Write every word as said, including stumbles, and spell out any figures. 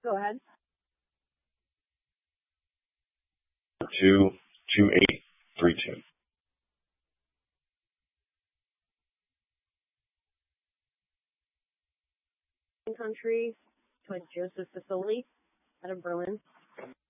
Go ahead. Two two eight three two. Country to a Joseph Fasoli out of Berlin.